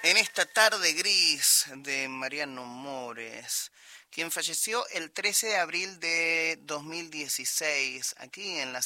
en esta tarde gris de Mariano Mores, quien falleció el 13 de abril de 2016, aquí en la